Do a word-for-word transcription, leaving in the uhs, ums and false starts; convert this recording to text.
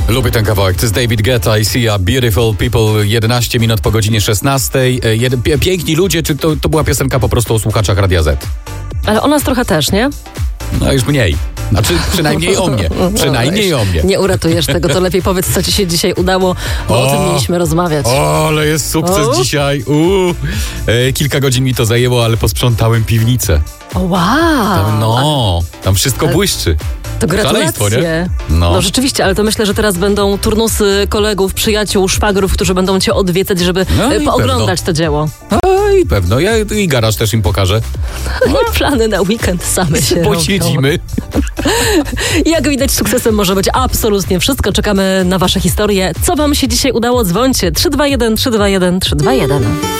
Lubię ten kawałek. To jest David Guetta i Sia, Beautiful People, jedenaście minut po godzinie szesnastej. Jed- Piękni ludzie, czy to, to była piosenka po prostu o słuchaczach Radia Z? Ale o nas trochę też, nie? No już mniej. Znaczy przynajmniej o mnie. Przynajmniej o mnie. Nie uratujesz tego, to lepiej powiedz, co ci się dzisiaj udało, bo o, o tym mieliśmy rozmawiać. O, ale jest sukces o. dzisiaj. Uu. E, kilka godzin mi to zajęło, ale posprzątałem piwnicę. O, wow. Tam, no, tam wszystko ale... błyszczy. To gratulacje. No. no rzeczywiście, ale to myślę, że teraz będą turnusy kolegów, przyjaciół, szwagrów, którzy będą cię odwiedzać, żeby no pooglądać to dzieło. No i pewno. Ja i garaż też im pokażę. No. Plany na weekend same się posiedzimy. Jak widać, sukcesem może być absolutnie wszystko. Czekamy na wasze historie. Co wam się dzisiaj udało? Dzwońcie trzy dwa jeden, trzy dwa jeden, trzy dwa jeden.